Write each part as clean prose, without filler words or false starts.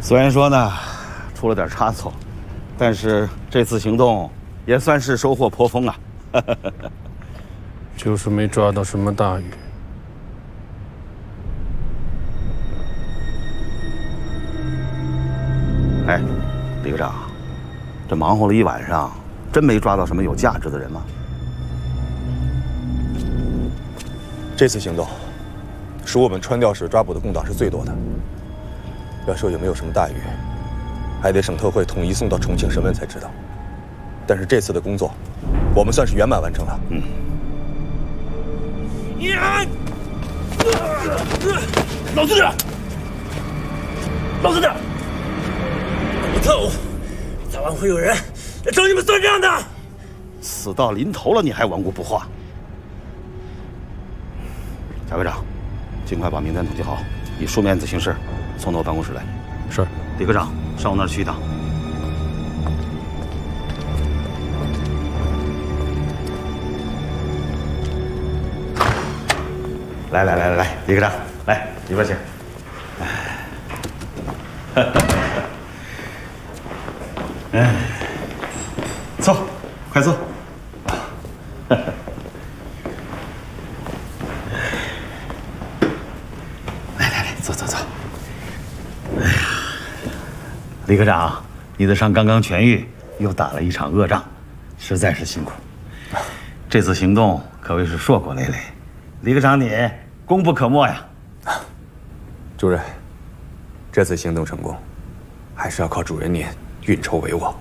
虽然说呢，出了点差错，但是这次行动也算是收获颇丰啊。 就是没抓到什么大鱼。 哎，李科长，这忙活了一晚上，真没抓到什么有价值的人吗？ 这次行动，属我们川调市抓捕的共党是最多的。要说有没有什么大鱼，还得省特会统一送到重庆审问才知道。但是这次的工作，我们算是圆满完成了。 老子点，老子点！我特务，早晚会有人来找你们算账的。 死到临头了，你还顽固不化？贾科长，尽快把名单统计好，以书面子形式送到我办公室来。 是。 李科长，上我那儿去一趟。来，李科长，来里边请。坐，快坐。来，坐。哎呀，李科长，你的伤刚刚痊愈，又打了一场恶仗，实在是辛苦。这次行动可谓是硕果累累，李科长你功不可没呀。 主任，这次行动成功，还是要靠主任您运筹帷幄。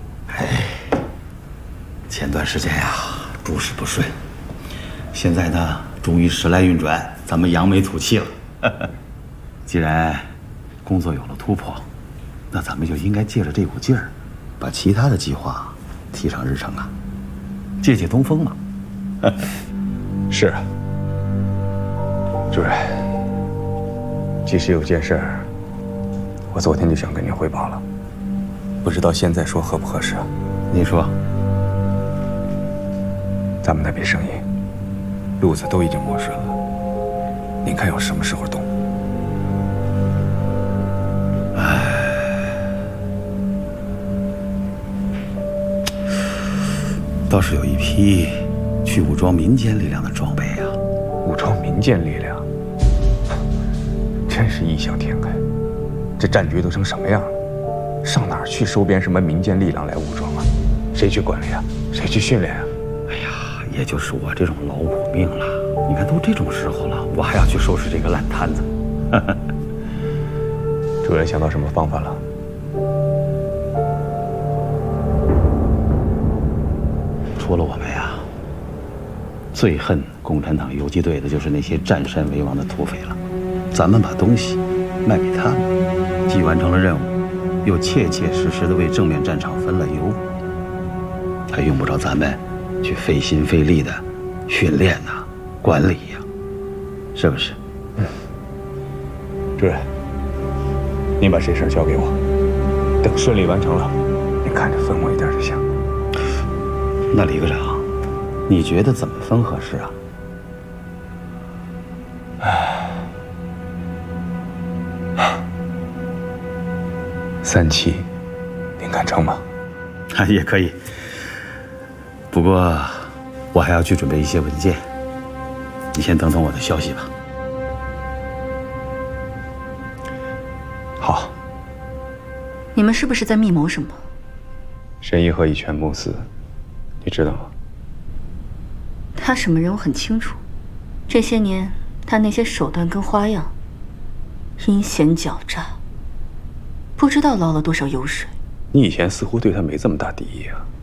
前段时间呀，诸事不顺，现在呢，终于时来运转，咱们扬眉吐气了。既然工作有了突破，那咱们就应该借着这股劲儿，把其他的计划提上日程啊，借东风嘛。 是啊，主任，其实有件事儿，我昨天就想跟您汇报了，不知道现在说合不合适啊？ 你说。 咱们那笔生意，路子都已经摸顺了，您看要什么时候动？ 倒是有一批去武装民间力量的装备啊。 武装民间力量，真是异想天开。这战局都成什么样了？上哪儿去收编什么民间力量来武装啊？谁去管理啊？谁去训练啊？ 哎呀，也就是我这种劳苦命了。你看都这种时候了，我还要去收拾这个烂摊子。 主任想到什么方法了？ 除了我们呀，最恨共产党游击队的就是那些占山为王的土匪了。咱们把东西卖给他们，既完成了任务，又切切实实的为正面战场分了忧，还用不着咱们去费心费力的训练呐、管理呀，是不是？ 主任，您把这事儿交给我，等顺利完成了，您看着分我一点就行。 那李科长，你觉得怎么分合适啊 ？3期，您看成吗？ 也可以，不过我还要去准备一些文件，你先等等我的消息吧。 好。 你们是不是在密谋什么？ 沈一和以权谋私，你知道吗？ 他什么人我很清楚，这些年他那些手段跟花样，阴险狡诈，不知道捞了多少油水。 你以前似乎对他没这么大敌意啊。